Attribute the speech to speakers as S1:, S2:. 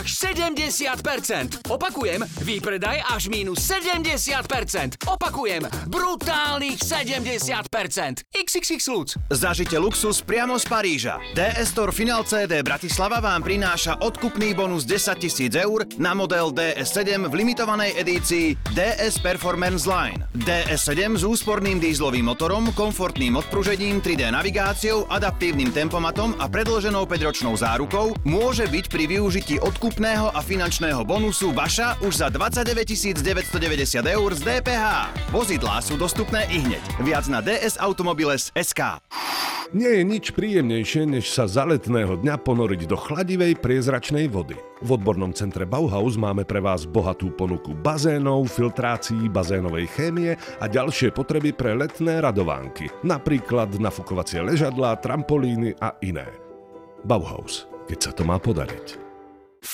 S1: 70%. Opakujem, výpredaj až minus 70%. Opakujem, brutálnych 70%. XXX Lutz.
S2: Zažite luxus priamo z Paríža. DS Store Final CD Bratislava vám prináša odkupný bonus 10 000 eur na model DS7 v limitovanej edícii DS Performance Line. DS7 s úsporným dízlovým motorom, komfortným odpružením, 3D navigáciou, adaptívnym tempomatom a predĺženou 5-ročnou zárukou môže byť pri využití odkupného a finančného bonusu vaša už za 29 990 eur z DPH. Vozidlá sú dostupné ihneď. Viac na dsautomobiles.sk.
S3: Nie je nič príjemnejšie, než sa za letného dňa ponoriť do chladivej priezračnej vody. V odbornom centre Bauhaus máme pre vás bohatú ponuku bazénov, filtrácií, bazénovej chémie a ďalšie potreby pre letné radovánky. Napríklad nafukovacie ležadlá, trampolíny a iné. Bauhaus, keď sa to má podariť.